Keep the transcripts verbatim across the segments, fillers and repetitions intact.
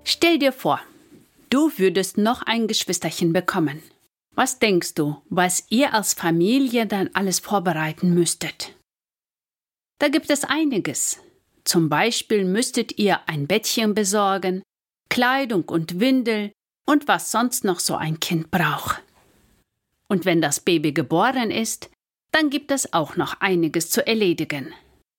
Stell dir vor, du würdest noch ein Geschwisterchen bekommen. Was denkst du, was ihr als Familie dann alles vorbereiten müsstet? Da gibt es einiges. Zum Beispiel müsstet ihr ein Bettchen besorgen, Kleidung und Windel und was sonst noch so ein Kind braucht. Und wenn das Baby geboren ist, dann gibt es auch noch einiges zu erledigen.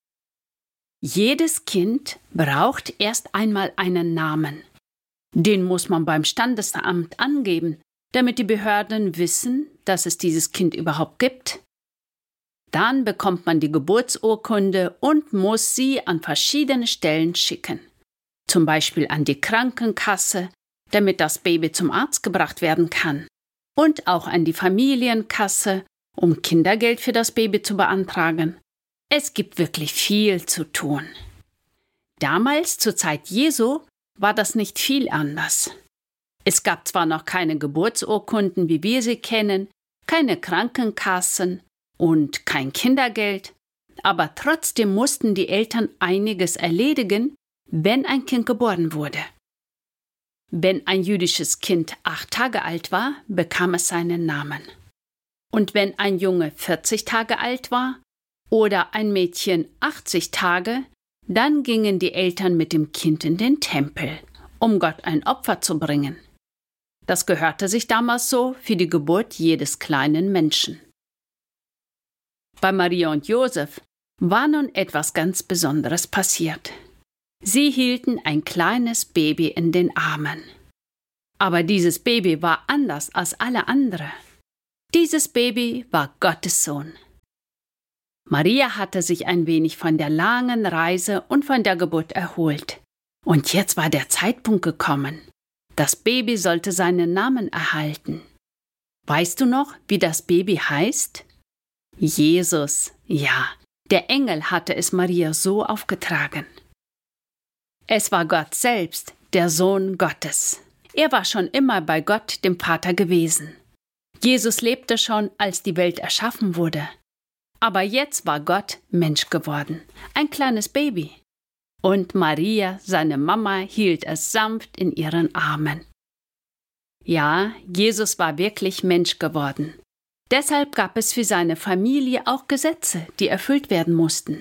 Jedes Kind braucht erst einmal einen Namen. Den muss man beim Standesamt angeben, damit die Behörden wissen, dass es dieses Kind überhaupt gibt. Dann bekommt man die Geburtsurkunde und muss sie an verschiedene Stellen schicken. Zum Beispiel an die Krankenkasse, damit das Baby zum Arzt gebracht werden kann. Und auch an die Familienkasse, um Kindergeld für das Baby zu beantragen. Es gibt wirklich viel zu tun. Damals, zur Zeit Jesu, war das nicht viel anders. Es gab zwar noch keine Geburtsurkunden, wie wir sie kennen, keine Krankenkassen und kein Kindergeld, aber trotzdem mussten die Eltern einiges erledigen, wenn ein Kind geboren wurde. Wenn ein jüdisches Kind acht Tage alt war, bekam es seinen Namen. Und wenn ein Junge vierzig Tage alt war oder ein Mädchen achtzig Tage, dann gingen die Eltern mit dem Kind in den Tempel, um Gott ein Opfer zu bringen. Das gehörte sich damals so für die Geburt jedes kleinen Menschen. Bei Maria und Josef war nun etwas ganz Besonderes passiert. Sie hielten ein kleines Baby in den Armen. Aber dieses Baby war anders als alle anderen. Dieses Baby war Gottes Sohn. Maria hatte sich ein wenig von der langen Reise und von der Geburt erholt. Und jetzt war der Zeitpunkt gekommen. Das Baby sollte seinen Namen erhalten. Weißt du noch, wie das Baby heißt? Jesus, ja, der Engel hatte es Maria so aufgetragen. Es war Gott selbst, der Sohn Gottes. Er war schon immer bei Gott, dem Vater, gewesen. Jesus lebte schon, als die Welt erschaffen wurde. Aber jetzt war Gott Mensch geworden, ein kleines Baby. Und Maria, seine Mama, hielt es sanft in ihren Armen. Ja, Jesus war wirklich Mensch geworden. Deshalb gab es für seine Familie auch Gesetze, die erfüllt werden mussten.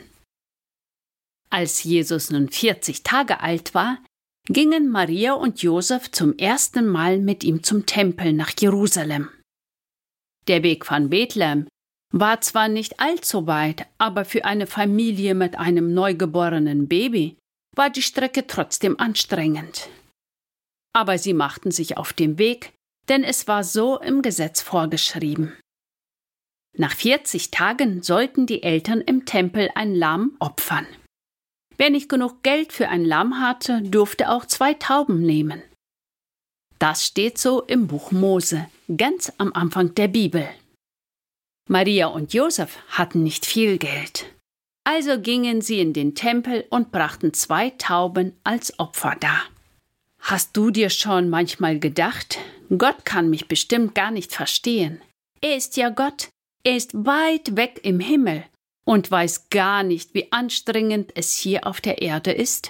Als Jesus nun vierzig Tage alt war, gingen Maria und Josef zum ersten Mal mit ihm zum Tempel nach Jerusalem. Der Weg von Bethlehem war zwar nicht allzu weit, aber für eine Familie mit einem neugeborenen Baby war die Strecke trotzdem anstrengend. Aber sie machten sich auf den Weg, denn es war so im Gesetz vorgeschrieben. Nach vierzig Tagen sollten die Eltern im Tempel ein Lamm opfern. Wer nicht genug Geld für ein Lamm hatte, durfte auch zwei Tauben nehmen. Das steht so im Buch Mose, ganz am Anfang der Bibel. Maria und Josef hatten nicht viel Geld. Also gingen sie in den Tempel und brachten zwei Tauben als Opfer dar. Hast du dir schon manchmal gedacht, Gott kann mich bestimmt gar nicht verstehen. Er ist ja Gott, er ist weit weg im Himmel und weiß gar nicht, wie anstrengend es hier auf der Erde ist?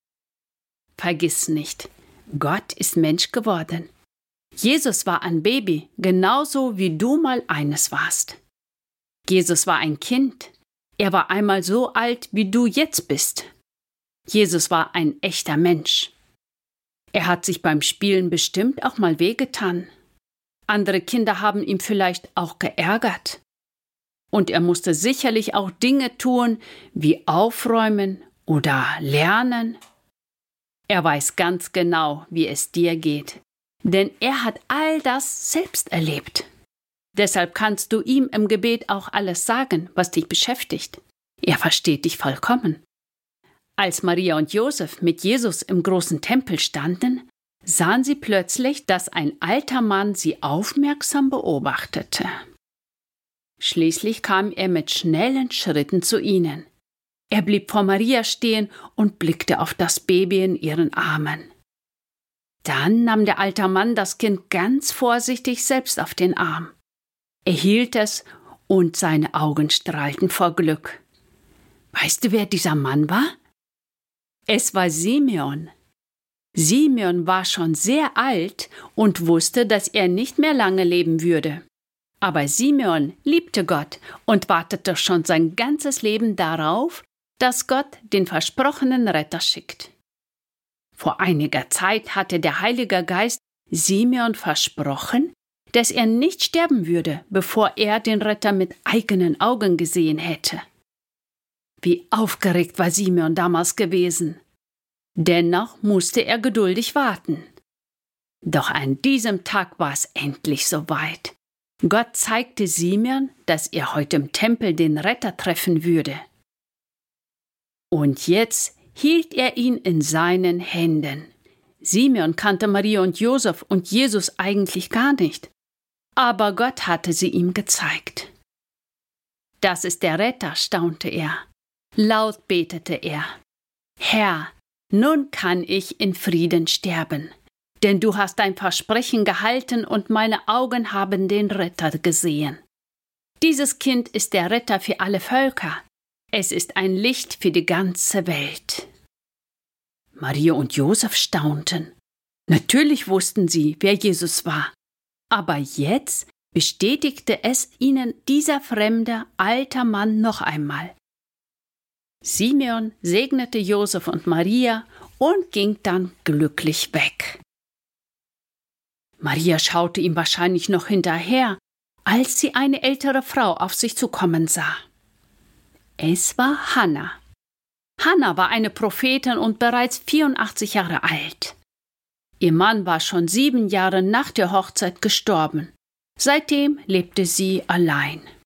Vergiss nicht, Gott ist Mensch geworden. Jesus war ein Baby, genauso wie du mal eines warst. Jesus war ein Kind. Er war einmal so alt, wie du jetzt bist. Jesus war ein echter Mensch. Er hat sich beim Spielen bestimmt auch mal wehgetan. Andere Kinder haben ihn vielleicht auch geärgert. Und er musste sicherlich auch Dinge tun, wie aufräumen oder lernen. Er weiß ganz genau, wie es dir geht, denn er hat all das selbst erlebt. Deshalb kannst du ihm im Gebet auch alles sagen, was dich beschäftigt. Er versteht dich vollkommen. Als Maria und Josef mit Jesus im großen Tempel standen, sahen sie plötzlich, dass ein alter Mann sie aufmerksam beobachtete. Schließlich kam er mit schnellen Schritten zu ihnen. Er blieb vor Maria stehen und blickte auf das Baby in ihren Armen. Dann nahm der alte Mann das Kind ganz vorsichtig selbst auf den Arm. Er hielt es und seine Augen strahlten vor Glück. Weißt du, wer dieser Mann war? Es war Simeon. Simeon war schon sehr alt und wusste, dass er nicht mehr lange leben würde. Aber Simeon liebte Gott und wartete schon sein ganzes Leben darauf, dass Gott den versprochenen Retter schickt. Vor einiger Zeit hatte der Heilige Geist Simeon versprochen, dass er nicht sterben würde, bevor er den Retter mit eigenen Augen gesehen hätte. Wie aufgeregt war Simeon damals gewesen. Dennoch musste er geduldig warten. Doch an diesem Tag war es endlich soweit. Gott zeigte Simeon, dass er heute im Tempel den Retter treffen würde. Und jetzt hielt er ihn in seinen Händen. Simeon kannte Maria und Josef und Jesus eigentlich gar nicht, aber Gott hatte sie ihm gezeigt. Das ist der Retter, staunte er. Laut betete er: Herr, nun kann ich in Frieden sterben, denn du hast dein Versprechen gehalten und meine Augen haben den Retter gesehen. Dieses Kind ist der Retter für alle Völker. Es ist ein Licht für die ganze Welt. Maria und Josef staunten. Natürlich wussten sie, wer Jesus war. Aber jetzt bestätigte es ihnen dieser fremde, alter Mann noch einmal. Simeon segnete Josef und Maria und ging dann glücklich weg. Maria schaute ihm wahrscheinlich noch hinterher, als sie eine ältere Frau auf sich zukommen sah. Es war Hannah. Hannah war eine Prophetin und bereits vierundachtzig Jahre alt. Ihr Mann war schon sieben Jahre nach der Hochzeit gestorben. Seitdem lebte sie allein.